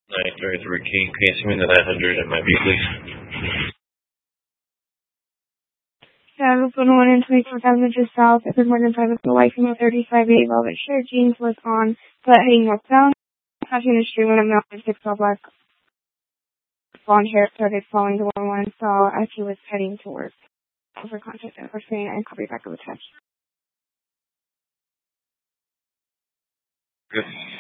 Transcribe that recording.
933 King, can you send me the 900 in my view, please? Yeah, I was 101 and 24,000 just south. It was more than 5 with the white female 35 8 velvet shirt jeans was on, but heading northbound. Passing the street when a male with 6 all black blonde hair started following the 101 saw as he was heading to work. Over contact and saying and copy back of the text. Good.